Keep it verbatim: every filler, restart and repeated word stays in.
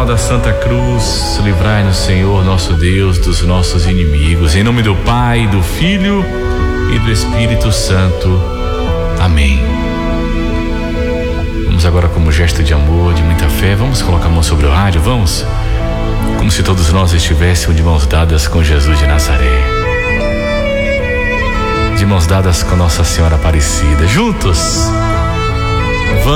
da Santa Cruz, livrai-nos, Senhor, nosso Deus, dos nossos inimigos. Em nome do Pai, do Filho e do Espírito Santo. Amém. Vamos agora, como gesto de amor, de muita fé, vamos colocar a mão sobre o rádio, vamos? Como se todos nós estivéssemos de mãos dadas com Jesus de Nazaré, de mãos dadas com Nossa Senhora Aparecida, juntos.